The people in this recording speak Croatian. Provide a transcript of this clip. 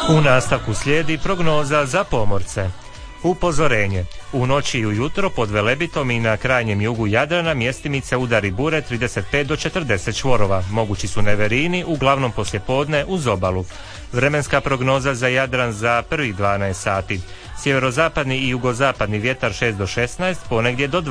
U nastavku slijedi prognoza za pomorce. Upozorenje. U noći i ujutro pod Velebitom i na krajnjem jugu Jadrana mjestimice udari bure 35 do 40 čvorova. Mogući su neverini, uglavnom poslijepodne uz obalu. Vremenska prognoza za Jadran za prvih 12 sati. Sjeverozapadni i jugozapadni vjetar 6 do 16, ponegdje do